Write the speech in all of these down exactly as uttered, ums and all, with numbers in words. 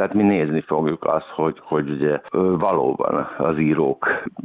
Tehát mi nézni fogjuk azt, hogy, hogy ugye valóban az írók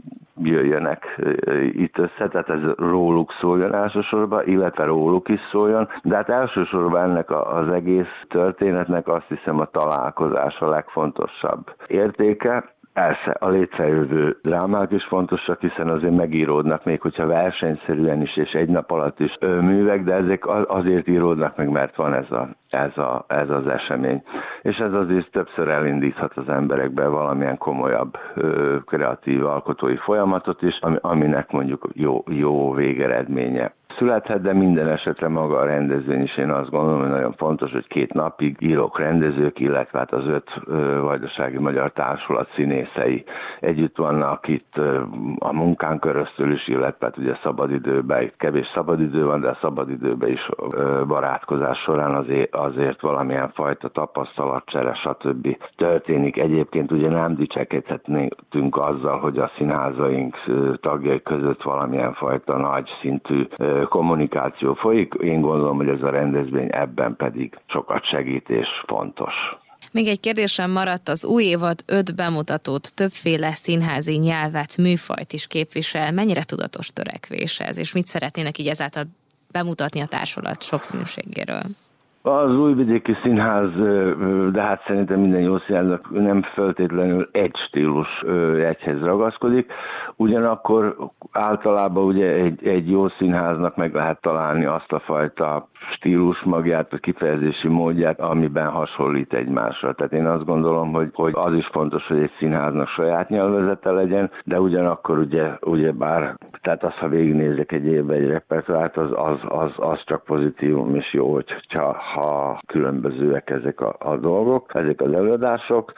jöjjenek itt össze, tehát ez róluk szóljon elsősorban, illetve róluk is szóljon, de hát elsősorban ennek az egész történetnek azt hiszem a találkozás a legfontosabb értéke. Persze, a létrejövő drámák is fontosak, hiszen azért megíródnak, még hogyha versenyszerűen is és egy nap alatt is művek, de ezek azért íródnak meg, mert van ez, a, ez, a, ez az esemény. És ez azért többször elindíthat az emberekbe valamilyen komolyabb kreatív alkotói folyamatot is, aminek mondjuk jó, jó végeredménye születhet, de minden esetre maga a rendezvény is, én azt gondolom, hogy nagyon fontos, hogy két napig írók, rendezők, illetve hát az öt ö, Vajdasági Magyar Társulat színészei együtt vannak itt ö, a munkán köröztül is, illetve hát ugye szabadidőben, itt kevés szabadidő van, de a szabadidőben is ö, barátkozás során azért, azért valamilyen fajta tapasztalatcsere, stb. Történik. Egyébként ugye nem dicsekedhetünk azzal, hogy a színházaink tagjai között valamilyen fajta nagy szintű ö, kommunikáció folyik. Én gondolom, hogy ez a rendezvény ebben pedig sokat segít és fontos. Még egy kérdésem maradt, az új évad öt bemutatót, többféle színházi nyelvet, műfajt is képvisel. Mennyire tudatos törekvés ez, és mit szeretnének így ezáltal bemutatni a társulat sokszínűségéről? Az Újvidéki Színház, de hát szerintem minden jó színháznak nem feltétlenül egy stílus egyhez ragaszkodik, ugyanakkor általában ugye egy, egy jó színháznak meg lehet találni azt a fajta stílus magját, vagy kifejezési módját, amiben hasonlít egymásra. Tehát én azt gondolom, hogy, hogy az is fontos, hogy egy színháznak saját nyelvezete legyen, de ugyanakkor ugye, ugye bár, tehát azt, ha végignézek egy évben egy repertoárt, az, az, az, az csak pozitívum és jó, hogyha ha különbözőek ezek a, a dolgok, ezek az előadások,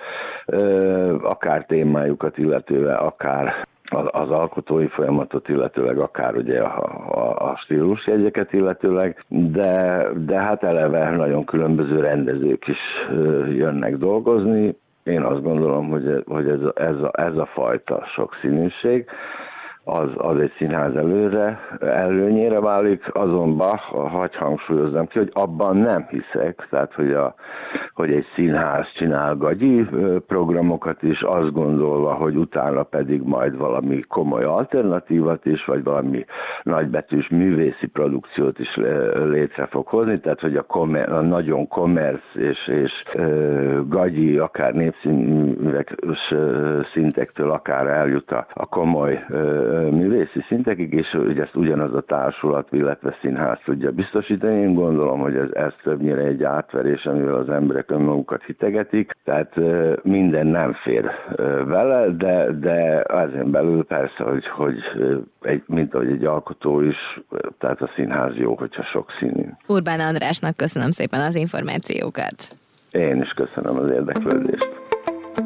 akár témájukat illetően, akár az alkotói folyamatot illetőleg, akár ugye a, a, a stílusjegyeket illetőleg, de, de hát eleve nagyon különböző rendezők is jönnek dolgozni. Én azt gondolom, hogy, hogy ez, a, ez, a, ez a fajta sokszínűség, az, az egy színház előre, előnyére válik, azonban, hagy hangsúlyozzam ki, hogy abban nem hiszek, tehát, hogy, a, hogy egy színház csinál gagyi programokat is, azt gondolva, hogy utána pedig majd valami komoly alternatívat is, vagy valami nagybetűs művészi produkciót is létre fog hozni, tehát, hogy a, kommer, a nagyon kommersz és, és gagyi, akár népszínművek szintektől, akár eljut a, a komoly művészi szintekig, és hogy ezt ugyanaz a társulat, illetve színház tudja biztosítani. Én gondolom, hogy ez, ez többnyire egy átverés, amivel az emberek önmagukat hitegetik, tehát minden nem fér vele, de, de ezen belül persze, hogy, hogy egy, mint ahogy egy alkotó is, tehát a színház jó, hogyha sokszínű. Urbán Andrásnak köszönöm szépen az információkat. Én is köszönöm az érdeklődést.